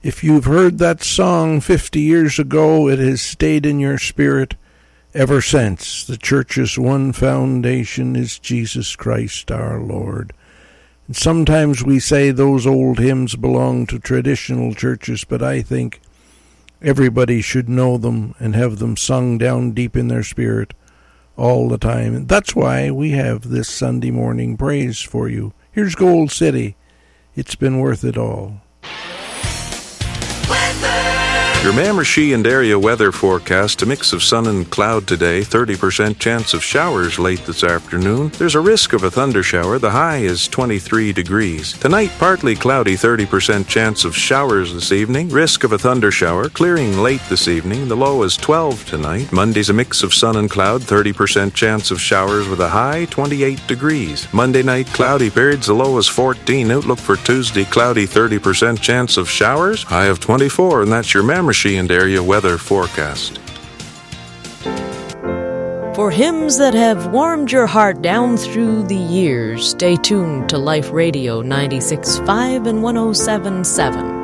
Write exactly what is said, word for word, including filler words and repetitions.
If you've heard that song fifty years ago, it has stayed in your spirit ever since. The church's one foundation is Jesus Christ our Lord. And sometimes we say those old hymns belong to traditional churches, but I think everybody should know them and have them sung down deep in their spirit all the time. And that's why we have this Sunday morning praise for you. Here's Gold City. It's been worth it all. Your Mamershey and area weather forecast, a mix of sun and cloud today, thirty percent chance of showers late this afternoon. There's a risk of a thundershower. The high is twenty-three degrees. Tonight, partly cloudy, thirty percent chance of showers this evening. Risk of a thundershower, clearing late this evening. The low is twelve tonight. Monday's a mix of sun and cloud, thirty percent chance of showers with a high, twenty-eight degrees. Monday night, cloudy periods, the low is fourteen. Outlook for Tuesday, cloudy, thirty percent chance of showers, high of twenty-four, and that's your Mamershey and area weather forecast. For hymns that have warmed your heart down through the years, stay tuned to Life Radio ninety-six point five and one oh seven point seven.